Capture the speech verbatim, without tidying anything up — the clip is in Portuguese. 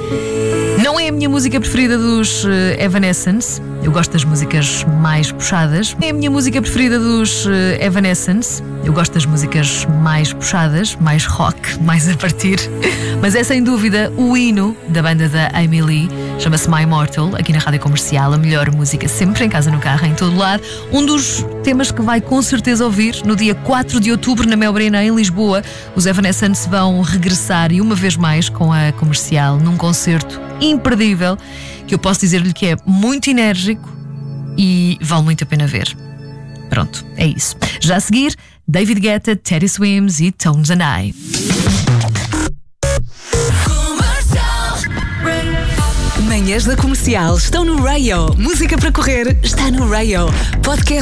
Não é a minha música preferida dos uh, Evanescence. Eu gosto das músicas mais puxadas. Não é a minha música preferida dos uh, Evanescence. Eu gosto das músicas mais puxadas, mais rock, mais a partir. Mas é sem dúvida o hino da banda da Amy Lee. Chama-se My Immortal, aqui na Rádio Comercial. A melhor música sempre, em casa, no carro, em todo lado. Um dos temas que vai com certeza ouvir no dia quatro de outubro, na Mel Arena, em Lisboa. Os Evanescence vão regressar, e uma vez mais, com a Comercial, num concerto imperdível, que eu posso dizer-lhe que é muito enérgico e vale muito a pena ver. Pronto, é isso. Já a seguir, David Guetta, Teddy Swims e Tones and I. Manhãs da Comercial estão no Rayo. Música para correr está no Rayo. Podcast